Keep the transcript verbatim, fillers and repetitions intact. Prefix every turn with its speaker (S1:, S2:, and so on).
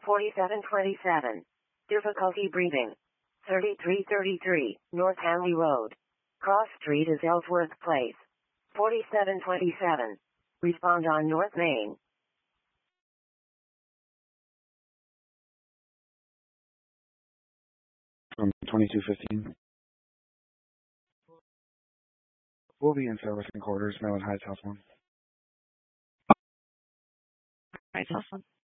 S1: forty-seven twenty-seven. Difficulty breathing. thirty-three thirty-three, North Hanley Road. Cross Street is Ellsworth Place. forty-seven twenty-seven. Respond on North Main.
S2: From twenty-two fifteen. We'll be in service in quarters, Maryland Heights, House one.
S3: Heights, House one.